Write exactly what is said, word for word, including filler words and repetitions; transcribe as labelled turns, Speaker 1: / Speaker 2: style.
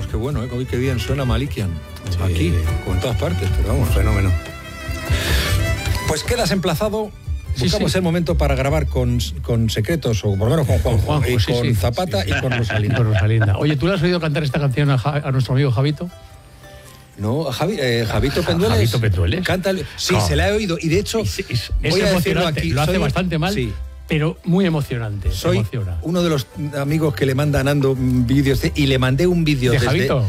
Speaker 1: vamos, qué bueno, ¿eh? Hoy qué bien suena Malikian.
Speaker 2: Sí.
Speaker 1: Aquí, como en todas partes, pero vamos, fenómeno. Pues quedas emplazado. Buscamos sí, sí. el momento para grabar con, con Secretos, o por lo menos con Juanjo, Juanjo y sí, con sí. Zapata y con Rosalinda.
Speaker 2: Con Rosalinda. Oye, ¿tú le has oído cantar esta canción a, Ja- a nuestro amigo Javito?
Speaker 1: No, Javi, eh, Javito Pendueles.
Speaker 2: Javito Pendueles.
Speaker 1: Canta, sí, no. se la he oído. Y de hecho,
Speaker 2: es, es,
Speaker 1: voy
Speaker 2: es
Speaker 1: a decirlo aquí.
Speaker 2: Lo hace
Speaker 1: soy,
Speaker 2: bastante mal, sí. pero muy emocionante.
Speaker 1: Soy
Speaker 2: emociona.
Speaker 1: uno de los amigos que le mandan Nando vídeos y le mandé un vídeo
Speaker 2: ¿De
Speaker 1: desde...
Speaker 2: Javito?